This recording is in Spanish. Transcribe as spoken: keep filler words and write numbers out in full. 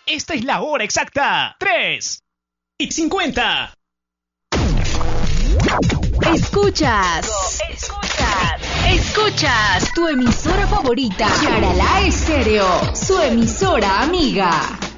esta es la hora exacta. tres y cincuenta. Escuchas. Escuchas. Escuchas tu emisora favorita. Yaralá Estéreo, su emisora amiga.